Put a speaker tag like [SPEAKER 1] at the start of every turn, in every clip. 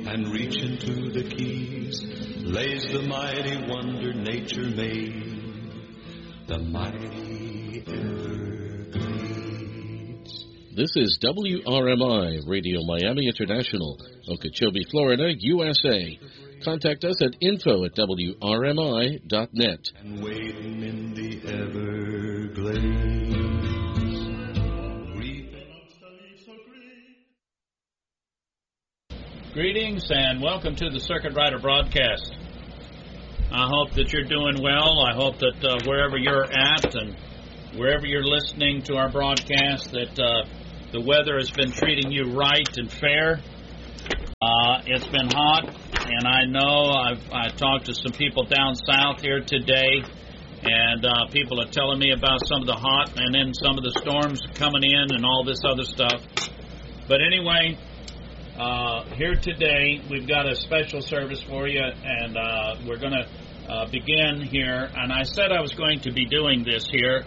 [SPEAKER 1] and reach into the keys lays the mighty wonder nature made, the mighty Everglades.
[SPEAKER 2] This is WRMI, Radio Miami International, Okeechobee, Florida, USA. Contact us at info@wrmi.net.
[SPEAKER 1] And waiting in the Everglades.
[SPEAKER 3] Greetings and welcome to the Circuit Rider broadcast. I hope that you're doing well. I hope that wherever you're at and wherever you're listening to our broadcast, that the weather has been treating you right and fair. It's been hot, and I know I talked to some people down south here today, and people are telling me about some of the hot and then some of the storms coming in and all this other stuff. But anyway, here today we've got a special service for you, and we're going to begin here. And I said I was going to be doing this here,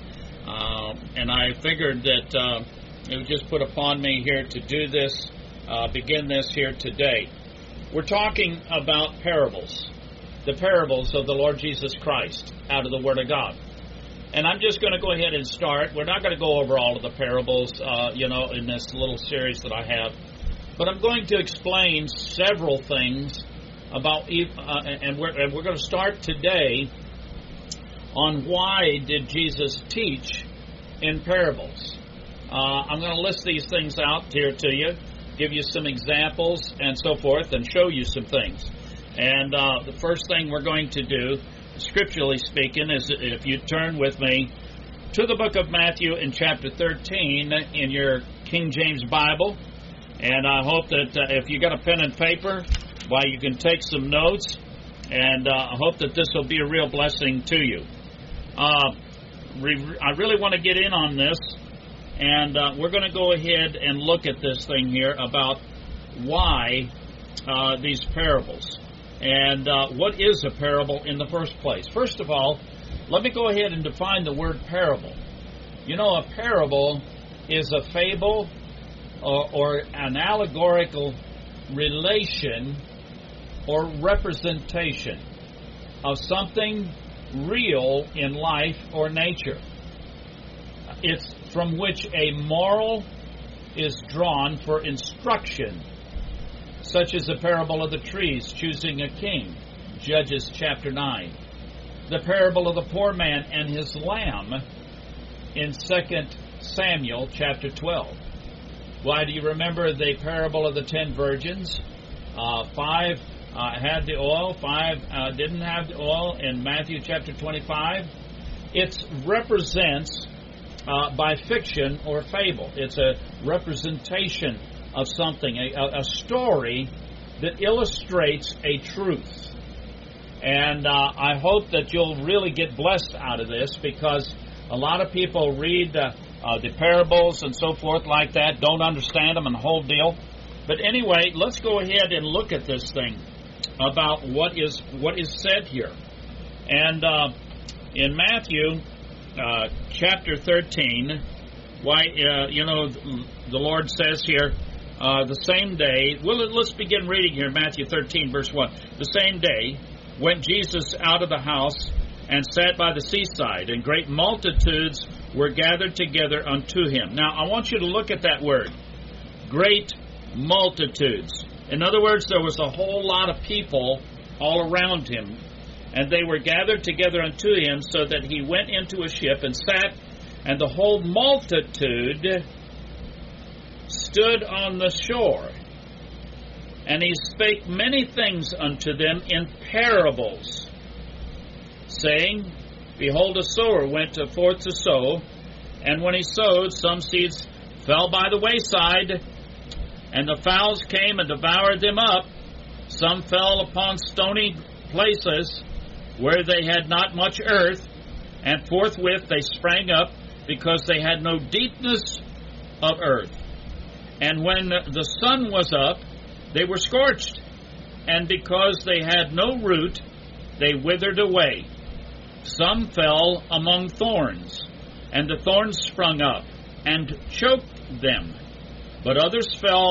[SPEAKER 3] and I figured that it was just put upon me here to do this, begin this here today. We're talking about parables, the parables of the Lord Jesus Christ out of the Word of God. And I'm just going to go ahead and start. We're not going to go over all of the parables, in this little series that I have. But I'm going to explain several things about, and we're going to start today on why did Jesus teach in parables. I'm going to list these things out here to you, give you some examples and so forth, and show you some things. And the first thing we're going to do, scripturally speaking, is if you turn with me to the book of Matthew in chapter 13 in your King James Bible. And I hope that if you got a pen and paper, why you can take some notes, and I hope that this will be a real blessing to you. I really want to get in on this, and we're going to go ahead and look at this thing here about why these parables, and what is a parable in the first place. First of all, let me go ahead and define the word parable. You know, a parable is a fable or an allegorical relation or representation of something real in life or nature. It's from which a moral is drawn for instruction, such as the parable of the trees choosing a king, Judges chapter 9. The parable of the poor man and his lamb in 2 Samuel chapter 12. Why do you remember the parable of the 10 virgins? 5 had the oil, 5 didn't have the oil in Matthew chapter 25. It represents by fiction or fable. It's a representation of something, a story that illustrates a truth. And I hope that you'll really get blessed out of this, because a lot of people read the parables and so forth like that, don't understand them and the whole deal. But anyway, let's go ahead and look at this thing about what is said here. And in Matthew chapter 13, the Lord says here, the same day, let's begin reading here, Matthew 13, verse 1. The same day went Jesus out of the house and sat by the seaside, and great multitudes were gathered together unto him. Now, I want you to look at that word, great multitudes. In other words, there was a whole lot of people all around him, and they were gathered together unto him, so that he went into a ship and sat, and the whole multitude stood on the shore. And he spake many things unto them in parables, saying, Behold, a sower went forth to sow, and when he sowed, some seeds fell by the wayside, and the fowls came and devoured them up. Some fell upon stony places, where they had not much earth, and forthwith they sprang up, because they had no deepness of earth. And when the sun was up, they were scorched, and because they had no root, they withered away. Some fell among thorns, and the thorns sprung up and choked them. But others fell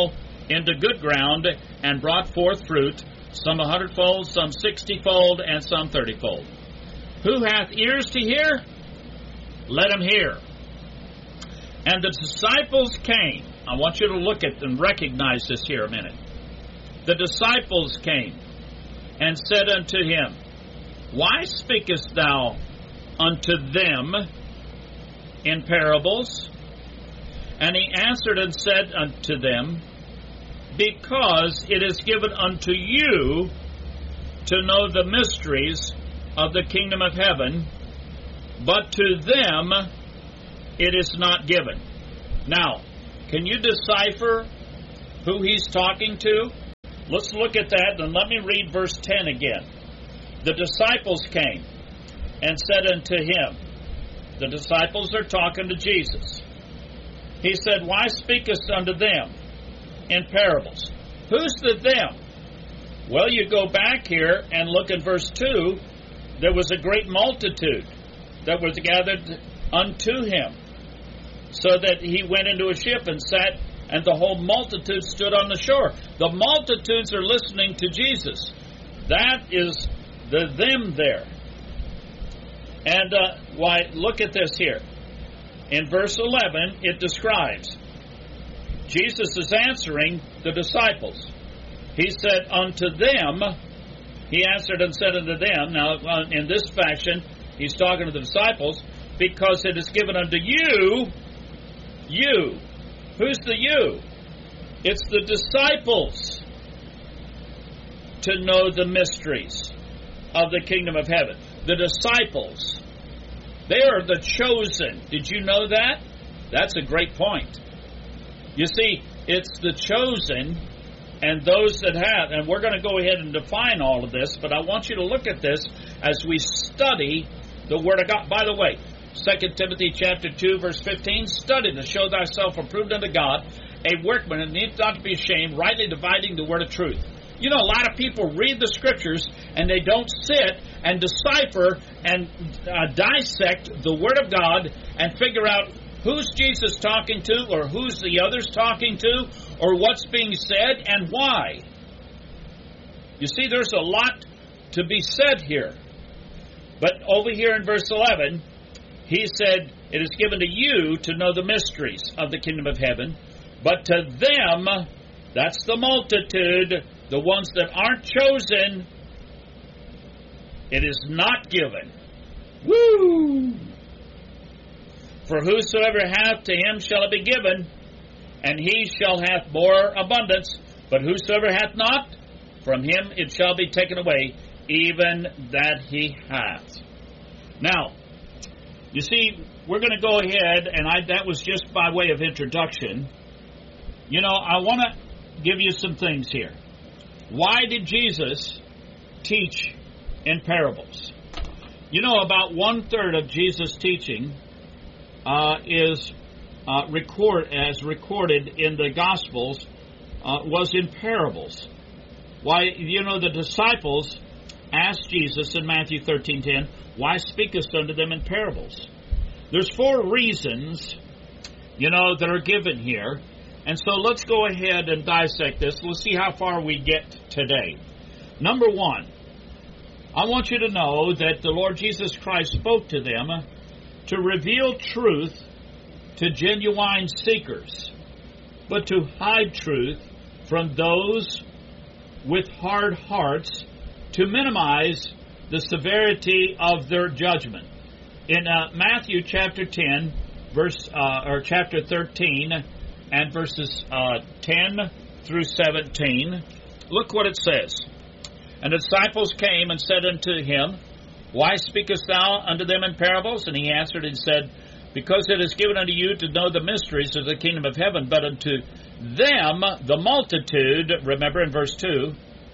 [SPEAKER 3] into good ground, and brought forth fruit, some 100-fold, some 60-fold, and some 30-fold. Who hath ears to hear? Let him hear. And the disciples came. I want you to look at and recognize this here a minute. The disciples came and said unto him, Why speakest thou unto them in parables? And he answered and said unto them, Because it is given unto you to know the mysteries of the kingdom of heaven, but to them it is not given. Now, can you decipher who he's talking to? Let's look at that, and let me read verse 10 again. The disciples came and said unto him, the disciples are talking to Jesus. He said, Why speakest unto them in parables? Who's the them? Well, you go back here and look at verse 2. There was a great multitude that was gathered unto him, so that he went into a ship and sat, and the whole multitude stood on the shore. The multitudes are listening to Jesus. That is the them there. And why? Look at this here. In verse 11, it describes Jesus is answering the disciples. He said unto them, he answered and said unto them. Now, in this fashion, he's talking to the disciples, because it is given unto you. You. Who's the you? It's the disciples to know the mysteries of the kingdom of heaven. The disciples. They are the chosen. Did you know that? That's a great point. You see, it's the chosen and those that have, and we're going to go ahead and define all of this, but I want you to look at this as we study the Word of God. By the way, 2 Timothy chapter 2, verse 15, study to show thyself approved unto God, a workman that needs not to be ashamed, rightly dividing the word of truth. You know, a lot of people read the Scriptures and they don't sit and decipher and dissect the Word of God and figure out who's Jesus talking to, or who's the others talking to, or what's being said and why. You see, there's a lot to be said here. But over here in verse 11, he said, It is given to you to know the mysteries of the kingdom of heaven, but to them, that's the multitude, the ones that aren't chosen, it is not given. Woo! For whosoever hath, to him shall it be given, and he shall have more abundance. But whosoever hath not, from him it shall be taken away, even that he hath. Now, you see, we're going to go ahead, and that was just by way of introduction. You know, I want to give you some things here. Why did Jesus teach in parables? You know, about 1/3 of Jesus' teaching is recorded in the Gospels was in parables. Why, you know, the disciples asked Jesus in Matthew 13:10, Why speakest unto them in parables? There's 4 reasons, you know, that are given here. And so let's go ahead and dissect this. Let's see how far we get today. Number 1, I want you to know that the Lord Jesus Christ spoke to them to reveal truth to genuine seekers, but to hide truth from those with hard hearts, to minimize the severity of their judgment. In Matthew chapter 10, chapter 13, and verses 10 through 17, look what it says. And the disciples came and said unto him, Why speakest thou unto them in parables? And he answered and said, Because it is given unto you to know the mysteries of the kingdom of heaven, but unto them, the multitude, remember in verse 2,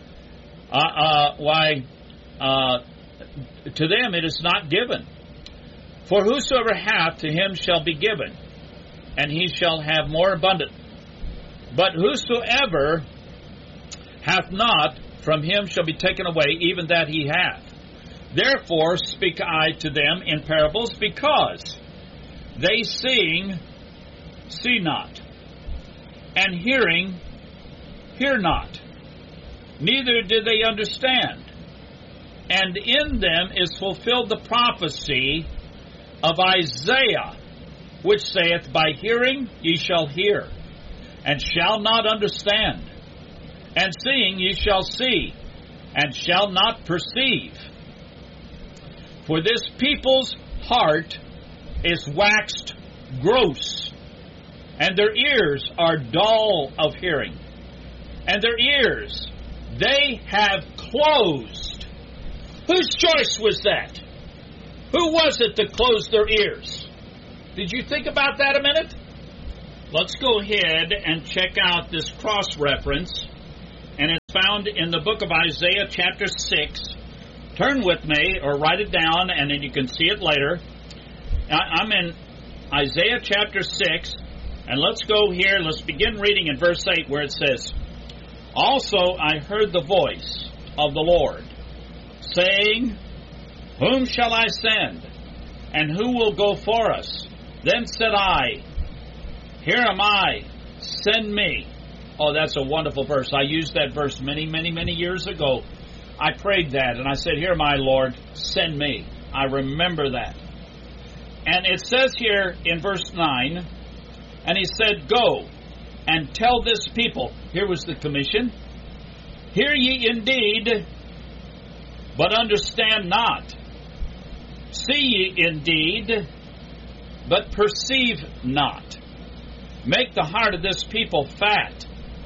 [SPEAKER 3] to them it is not given. For whosoever hath, to him shall be given, and he shall have more abundant. But whosoever hath not, from him shall be taken away, even that he hath. Therefore speak I to them in parables, because they seeing see not, and hearing hear not, neither did they understand. And in them is fulfilled the prophecy of Isaiah, which saith, By hearing ye shall hear, and shall not understand, and seeing ye shall see, and shall not perceive. For this people's heart is waxed gross, and their ears are dull of hearing, and their ears they have closed. Whose choice was that? Who was it that closed their ears? Did you think about that a minute? Let's go ahead and check out this cross-reference, and it's found in the book of Isaiah chapter 6. Turn with me, or write it down, and then you can see it later. I'm in Isaiah chapter 6, and let's go here. Let's begin reading in verse 8 where it says, Also I heard the voice of the Lord, saying, Whom shall I send, and who will go for us? Then said I, Here am I, send me. Oh, that's a wonderful verse. I used that verse many, many, many years ago. I prayed that, and I said, Here am I, Lord, send me. I remember that. And it says here in verse 9, And he said, Go, and tell this people. Here was the commission. Hear ye indeed, but understand not. See ye indeed, but perceive not. Make the heart of this people fat.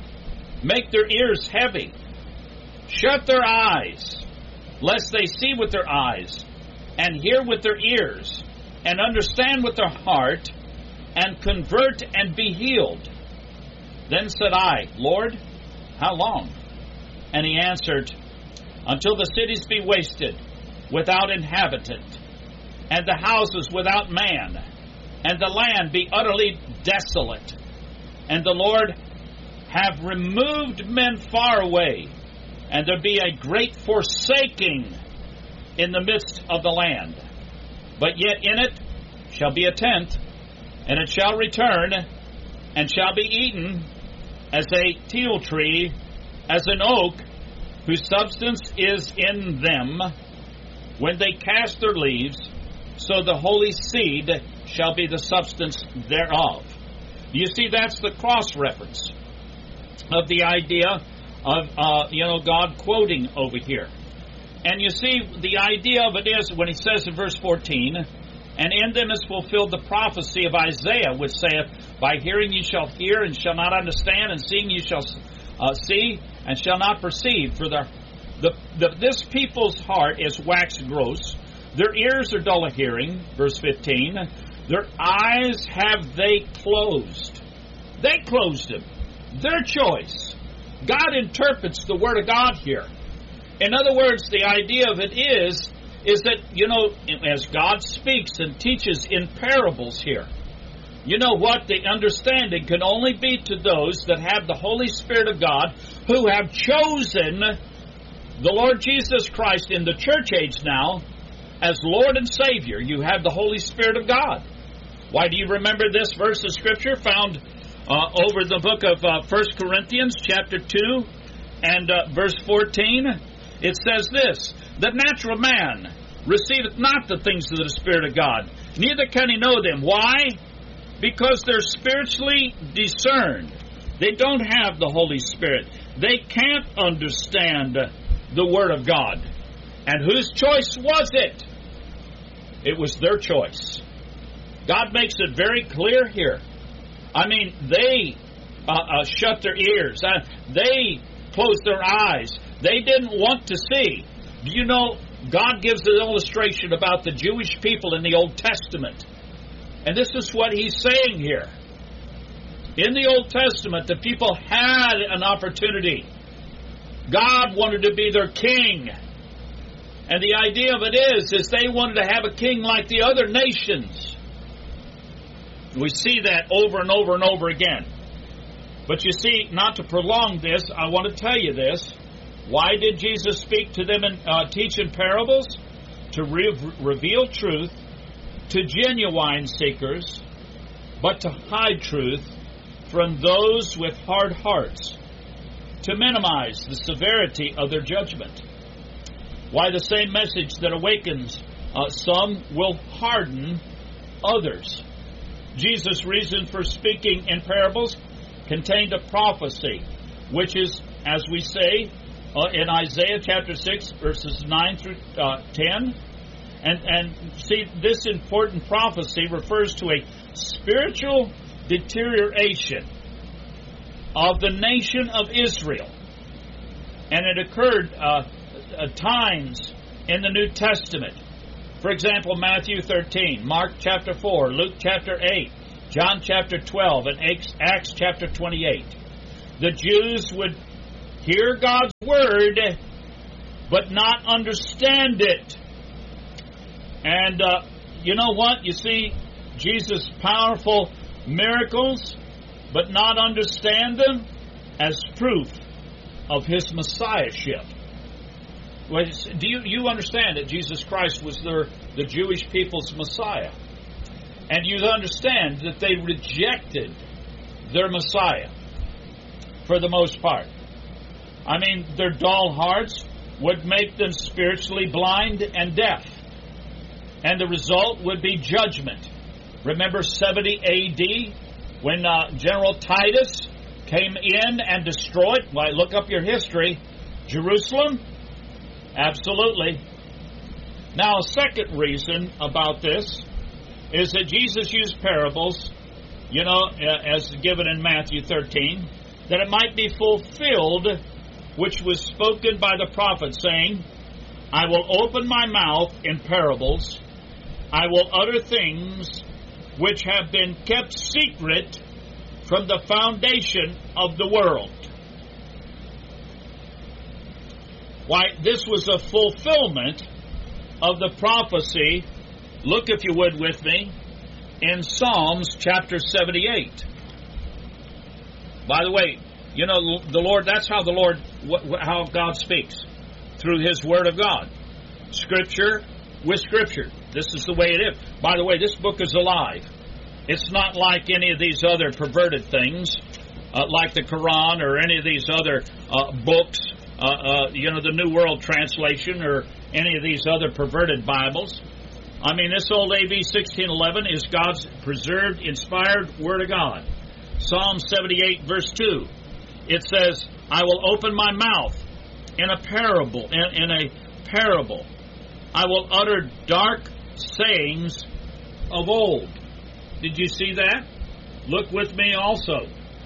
[SPEAKER 3] Make their ears heavy. Shut their eyes, lest they see with their eyes, and hear with their ears, and understand with their heart, and convert and be healed. Then said I, Lord, how long? And he answered, Until the cities be wasted, without inhabitant, and the houses without man, and the land be utterly desolate, and the Lord have removed men far away, and there be a great forsaking in the midst of the land. But yet in it shall be a tent, and it shall return, and shall be eaten as a teil tree, as an oak, whose substance is in them, when they cast their leaves, so the holy seed shall be the substance thereof. You see, that's the cross-reference of the idea of, God quoting over here. And you see, the idea of it is, when he says in verse 14, And in them is fulfilled the prophecy of Isaiah, which saith, By hearing ye shall hear, and shall not understand, and seeing ye shall see, and shall not perceive. For this people's heart is waxed gross, their ears are dull of hearing, verse 15, their eyes have they closed. They closed them. Their choice. God interprets the Word of God here. In other words, the idea of it is that, as God speaks and teaches in parables here, you know what? The understanding can only be to those that have the Holy Spirit of God, who have chosen the Lord Jesus Christ in the church age now as Lord and Savior. You have the Holy Spirit of God. Why do you remember this verse of Scripture found over the book of 1 Corinthians chapter 2 and verse 14? It says this, The natural man receiveth not the things of the Spirit of God, neither can he know them. Why? Because they're spiritually discerned. They don't have the Holy Spirit. They can't understand the Word of God. And whose choice was it? It was their choice. God makes it very clear here. I mean, they shut their ears. They closed their eyes. They didn't want to see. Do you know, God gives an illustration about the Jewish people in the Old Testament. And this is what he's saying here. In the Old Testament, the people had an opportunity. God wanted to be their king. And the idea of it is they wanted to have a king like the other nations. We see that over and over and over again. But you see, not to prolong this, I want to tell you this. Why did Jesus speak to them and teach in parables? To reveal truth to genuine seekers, but to hide truth from those with hard hearts. to minimize the severity of their judgment. Why the same message that awakens some will harden others. Jesus' reason for speaking in parables contained a prophecy, which is, as we say, in Isaiah chapter 6, verses 9 through 10. And see, this important prophecy refers to a spiritual deterioration of the nation of Israel. And it occurred times in the New Testament. For example, Matthew 13, Mark chapter 4, Luke chapter 8, John chapter 12, and Acts chapter 28. The Jews would hear God's word, but not understand it. And you know what? You see Jesus' powerful miracles, but not understand them as proof of His Messiahship. Do you understand that Jesus Christ was the Jewish people's Messiah? And you understand that they rejected their Messiah for the most part. I mean, their dull hearts would make them spiritually blind and deaf. And the result would be judgment. Remember 70 A.D. when General Titus came in and destroyed, well, look up your history, Jerusalem? Absolutely. Now, a second reason about this is that Jesus used parables, as given in Matthew 13, that it might be fulfilled, which was spoken by the prophet, saying, I will open my mouth in parables, I will utter things which have been kept secret from the foundation of the world. Why, this was a fulfillment of the prophecy, look if you would with me, in Psalms chapter 78. By the way, the Lord, that's how how God speaks, through His Word of God. Scripture with Scripture. This is the way it is. By the way, this book is alive. It's not like any of these other perverted things, like the Quran or any of these other books, the New World Translation or any of these other perverted Bibles. I mean, this old AV 1611 is God's preserved, inspired Word of God. Psalm 78, verse 2. It says, I will open my mouth in a parable, in a parable. I will utter dark sayings of old. Did you see that? Look with me also.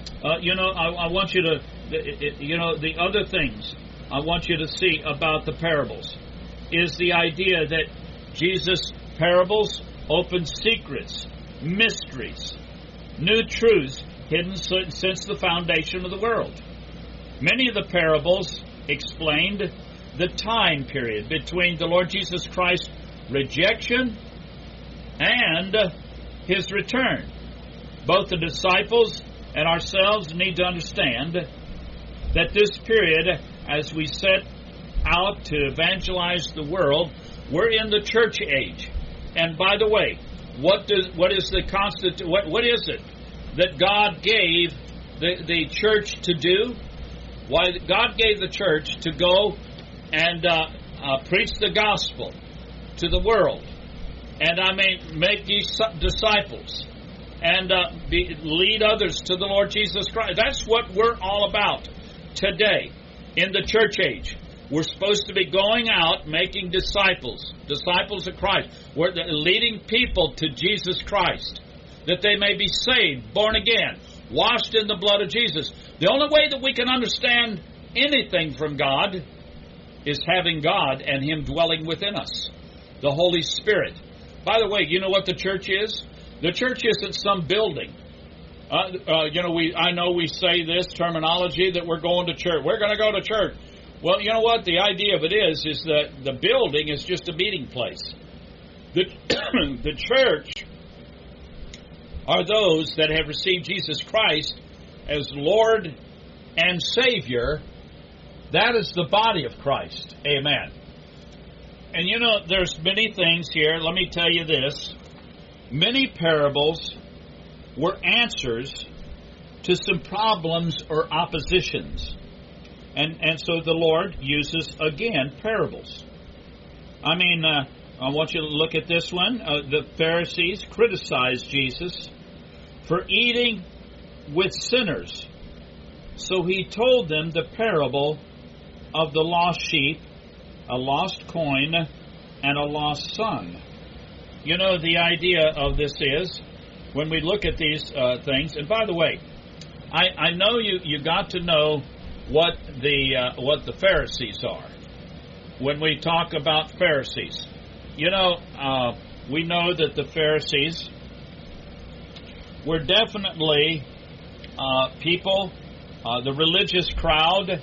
[SPEAKER 3] I want you to, the other things I want you to see about the parables is the idea that Jesus' parables open secrets, mysteries, new truths hidden since the foundation of the world. Many of the parables explained the time period between the Lord Jesus Christ's rejection and His return. Both the disciples and ourselves need to understand that this period, as we set out to evangelize the world, we're in the church age. And by the way, what is it that God gave the church to do? Why, God gave the church to go and preach the gospel to the world, and make disciples, and lead others to the Lord Jesus Christ. That's what we're all about today in the church age. We're supposed to be going out making disciples of Christ. We're leading people to Jesus Christ, that they may be saved, born again, washed in the blood of Jesus. The only way that we can understand anything from God is having God and Him dwelling within us, the Holy Spirit. By the way, you know what the church is? The church isn't some building. I know we say this terminology that we're going to church. We're going to go to church. Well, you know what? The idea of it is that the building is just a meeting place. The church are those that have received Jesus Christ as Lord and Savior. That is the body of Christ. Amen. And there's many things here. Let me tell you this. Many parables were answers to some problems or oppositions. And so the Lord uses, again, parables. I mean, I want you to look at this one. The Pharisees criticized Jesus for eating with sinners. So he told them the parable of the lost sheep, a lost coin, and a lost son. You know, the idea of this is, when we look at these things, and by the way, I know you got to know what the Pharisees are. When we talk about Pharisees, you know, we know that the Pharisees were definitely people, the religious crowd,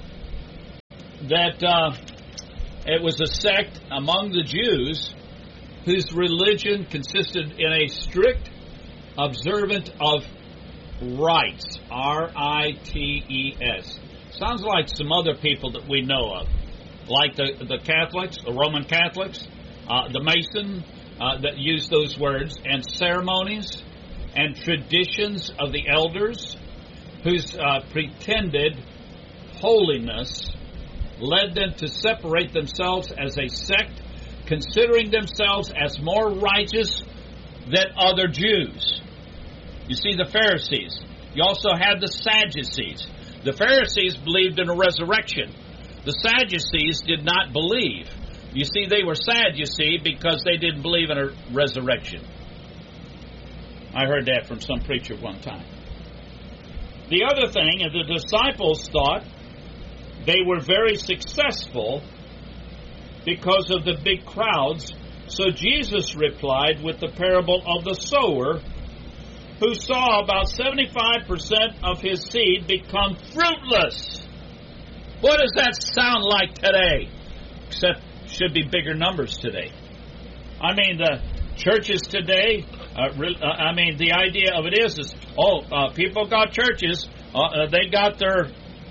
[SPEAKER 3] that it was a sect among the Jews whose religion consisted in a strict observance of rites, R-I-T-E-S. Sounds like some other people that we know of, like the Catholics, the Roman Catholics, the Mason, that use those words, and ceremonies and traditions of the elders whose pretended holiness led them to separate themselves as a sect, considering themselves as more righteous than other Jews. You see, the Pharisees. You also had the Sadducees. The Pharisees believed in a resurrection. The Sadducees did not believe. You see, they were sad, you see, because they didn't believe in a resurrection. I heard that from some preacher one time. The other thing is the disciples thought they were very successful because of the big crowds. So Jesus replied with the parable of the sower, who saw about 75% of his seed become fruitless. What does that sound like today? Except should be bigger numbers today. I mean, the churches today, the idea of it is people got churches, they got their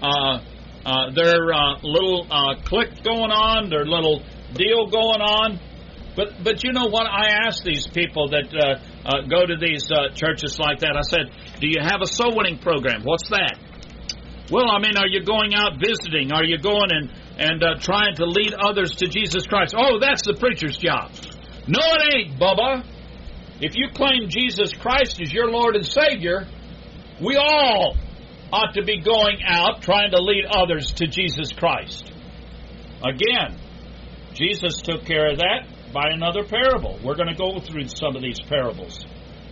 [SPEAKER 3] little clique going on, their little deal going on. But you know what? I asked these people that go to these churches like that, I said, do you have a soul winning program? What's that? Well, I mean, are you going out visiting? Are you going and trying to lead others to Jesus Christ? Oh, that's the preacher's job. No, it ain't, Bubba. If you claim Jesus Christ as your Lord and Savior, we all ought to be going out trying to lead others to Jesus Christ. Again, Jesus took care of that by another parable. We're going to go through some of these parables.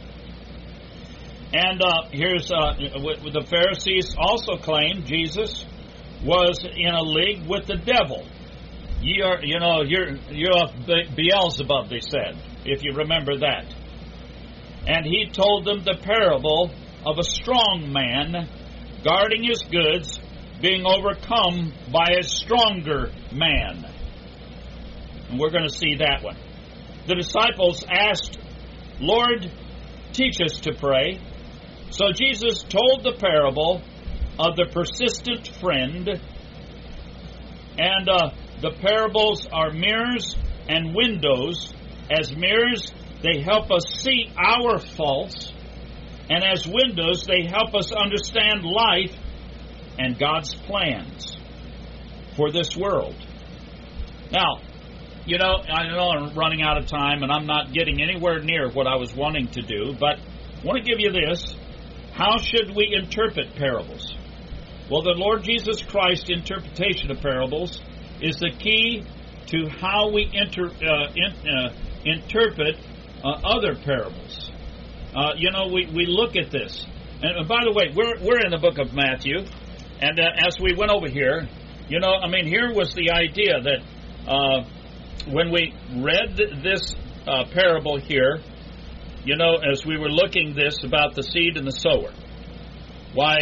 [SPEAKER 3] And here's the Pharisees also claimed Jesus was in a league with the devil. You're of Beelzebub, they said, if you remember that. And he told them the parable of a strong man guarding his goods, being overcome by a stronger man. And we're going to see that one. The disciples asked, Lord, teach us to pray. So Jesus told the parable of the persistent friend. And the parables are mirrors and windows. As mirrors, they help us see our faults. And as windows, they help us understand life and God's plans for this world. Now, you know, I know I'm running out of time and I'm not getting anywhere near what I was wanting to do, but I want to give you this. How should we interpret parables? Well, the Lord Jesus Christ's interpretation of parables is the key to how we interpret other parables. We look at this. And by the way, we're in the book of Matthew, and as we went over here, here was the idea that when we read this parable here, as we were looking this about the seed and the sower, why,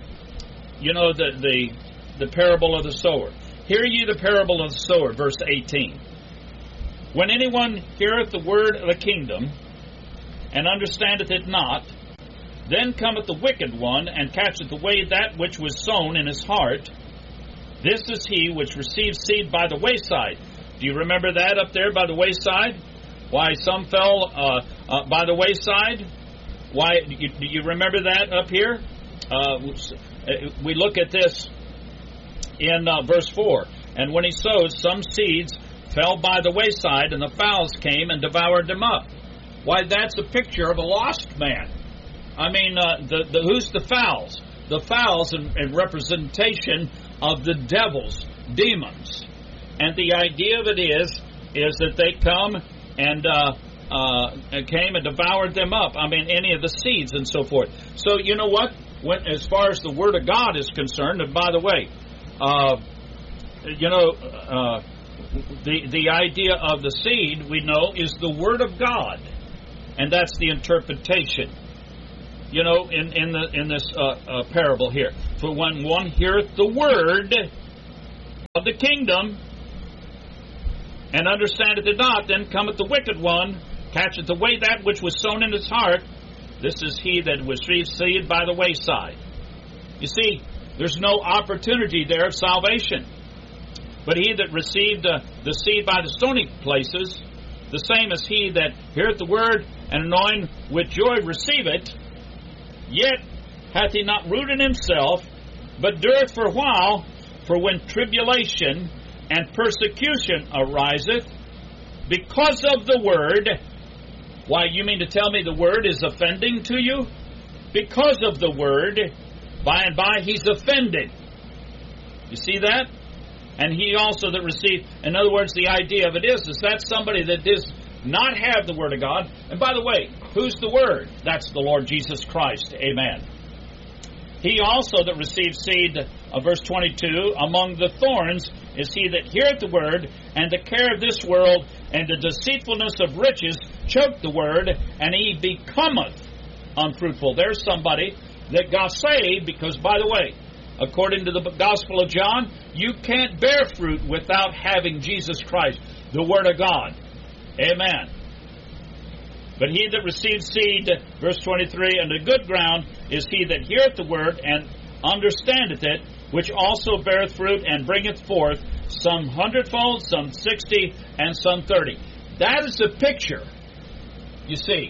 [SPEAKER 3] the parable of the sower. Hear ye the parable of the sower, verse 18. When anyone heareth the word of the kingdom, and understandeth it not, then cometh the wicked one, and catcheth away that which was sown in his heart. This is he which receives seed by the wayside. Do you remember that up there by the wayside? Why some fell by the wayside? Why, do you remember that up here? We look at this in verse 4. And when he sowed, some seeds fell by the wayside, and the fowls came and devoured them up. Why, that's a picture of a lost man. I mean, who's the fowls? The fowls in representation of the devils, demons. And the idea of it is that they come and came and devoured them up. I mean, any of the seeds and so forth. So, you know what? As far as the Word of God is concerned, and by the way, the idea of the seed, we know, is the Word of God. And that's the interpretation, you know, in this parable here. For when one heareth the word of the kingdom, and understandeth it not, then cometh the wicked one, catcheth away that which was sown in his heart. This is he that received seed by the wayside. You see, there's no opportunity there of salvation. But he that received the seed by the stony places, the same as he that heareth the word, and knowing with joy receive it, yet hath he not root in himself, but dureth for a while. For when tribulation and persecution ariseth because of the word. Why, you mean to tell me the word is offending to you? Because of the word, by and by he's offended. You see that? And he also that received, in other words, the idea of it is that somebody that does not have the Word of God. And by the way, who's the Word? That's the Lord Jesus Christ. Amen. He also that received seed, verse 22, among the thorns is he that heareth the Word, and the care of this world and the deceitfulness of riches choke the Word, and he becometh unfruitful. There's somebody that got saved because, by the way, according to the Gospel of John, you can't bear fruit without having Jesus Christ, the Word of God. Amen. But he that received seed, verse 23, and the good ground is he that heareth the word and understandeth it, which also beareth fruit and bringeth forth some 100-fold, some 60, and some 30. That is a picture, you see,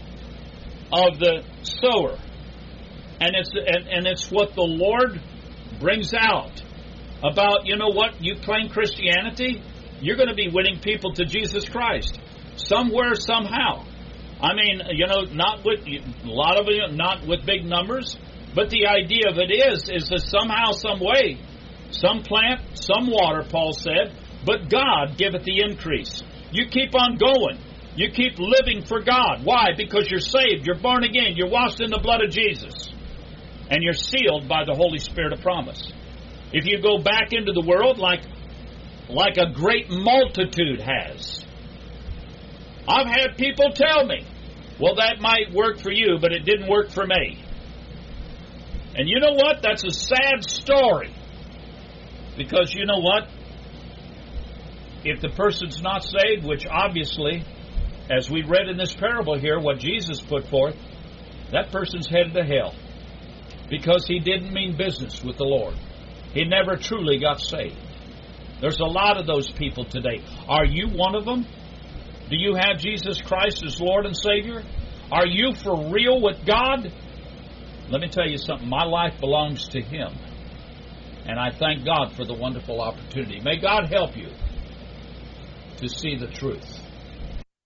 [SPEAKER 3] of the sower. And it's what the Lord brings out about, you know what, you claim Christianity, you're going to be winning people to Jesus Christ. Somewhere, somehow. I mean, you know, not with a lot of you, not with big numbers, but the idea of it is that somehow, some way, some plant, some water, Paul said, but God giveth the increase. You keep on going. You keep living for God. Why? Because you're saved, you're born again, you're washed in the blood of Jesus, and you're sealed by the Holy Spirit of promise. If you go back into the world like a great multitude has, I've had people tell me, well, that might work for you, but it didn't work for me. And you know what? That's a sad story. Because you know what? If the person's not saved, which obviously, as we read in this parable here, what Jesus put forth, that person's headed to hell. Because he didn't mean business with the Lord. He never truly got saved. There's a lot of those people today. Are you one of them? Do you have Jesus Christ as Lord and Savior? Are you for real with God? Let me tell you something. My life belongs to Him. And I thank God for the wonderful opportunity. May God help you to see the truth.